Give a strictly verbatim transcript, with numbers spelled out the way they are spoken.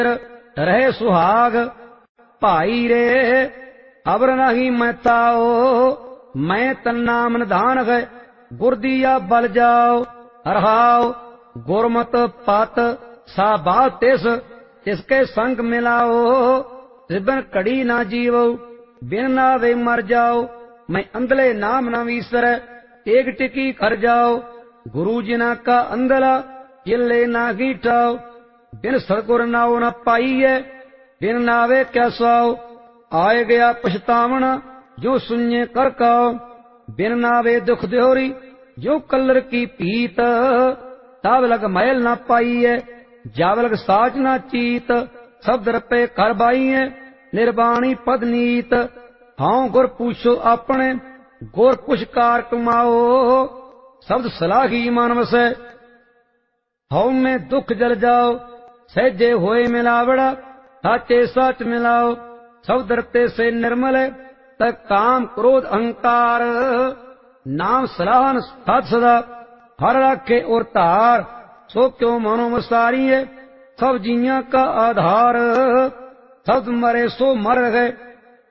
रहे सुहाग। भाई रे अबर नहीं मैं ताओ, मैं तन्ना मन धान है, गुर दिया बल जाओ। रहाओ गुरमत पत सा बात तिस, तिसके संग मिलाओ। रिबन कड़ी ना जीवो, बिन नावे मर जाओ। मैं अंधले नाम न वीसर, एक टिकी कर जाओ। गुरु जिना का अंधला किले ना गीठाओ। बिन सतगुर नाव न पाइए, बिन नावे क्या साओ। आए गया पछतावना जो सुने कर काओ। बिन नावे दुख द्योरी जो कलर की पीत। तब लग मैल ना पाइए, जाव लग साच ना चीत। शब्द रपे कर बाइए, निर्वाणी पद नीत। हाँ गुर पूछो अपने, गुर पुष्कार कमाओ। शब्द सलाही मान वसै, हौ में दुख जल जाओ। सहजे होए मिलावड़ा, साचे साच मिलाओ। शब्द रते से निर्मल तक काम क्रोध अहंकार। नाम सलाहन सत सदा, हर राखे और तार। सो क्यों मनो मसारिये, सब जिया का आधार। शब्द मरे सो मर गए,